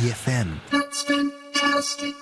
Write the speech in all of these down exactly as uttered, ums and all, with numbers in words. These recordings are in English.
F M. That's fantastic.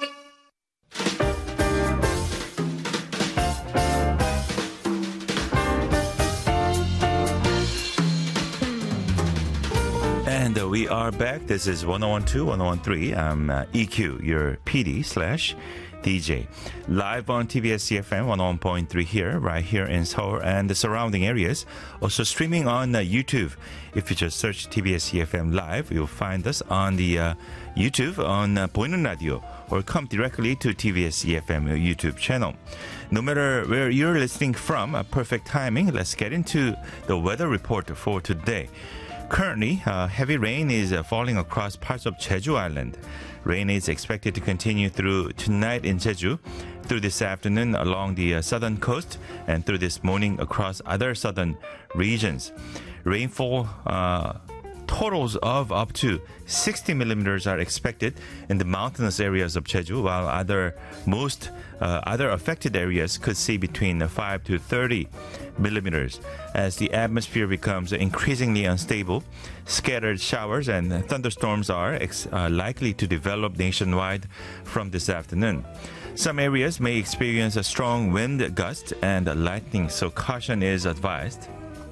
And uh, we are back. This is one oh one two, one oh one three. I'm uh, E Q, your P D slash D J. Live on T B S E F M one oh one point three here, right here in Seoul and the surrounding areas. Also streaming on uh, YouTube. If you just search T B S E F M Live, you'll find us on the uh, YouTube on uh, 보이는 라디오, or come directly to T B S E F M YouTube channel. No matter where you're listening from, uh, perfect timing. Let's get into the weather report for today. Currently, uh, heavy rain is uh, falling across parts of Jeju Island. Rain is expected to continue through tonight in Jeju, through this afternoon along the uh, southern coast, and through this morning across other southern regions. Rainfall uh, totals of up to sixty millimeters are expected in the mountainous areas of Jeju, while other most uh, other affected areas could see between five to thirty millimeters. As the atmosphere becomes increasingly unstable, scattered showers and thunderstorms are ex- uh, likely to develop nationwide from this afternoon. Some areas may experience a strong wind gust and lightning, so caution is advised.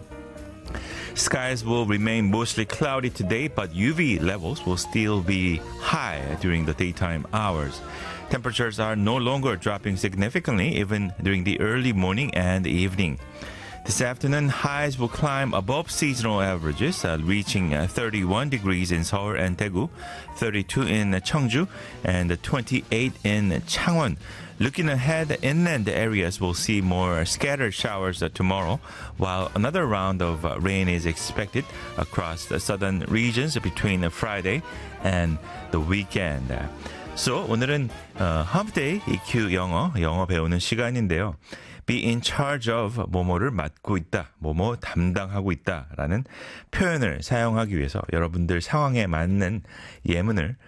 Skies will remain mostly cloudy today, but U V levels will still be high during the daytime hours. Temperatures are no longer dropping significantly even during the early morning and evening. This afternoon, highs will climb above seasonal averages, uh, reaching uh, thirty-one degrees in Seoul and Daegu, thirty-two in Cheongju, and twenty-eight in Changwon. Looking ahead, inland areas will see more scattered showers uh, tomorrow, while another round of uh, rain is expected across the southern regions between Friday and the weekend. So, 오늘은 uh, Hump Day E Q 영어, 영어 배우는 시간인데요. Be in charge of 뭐뭐를 맡고 있다, 뭐뭐 담당하고 있다라는 표현을 사용하기 위해서 여러분들 상황에 맞는 예문을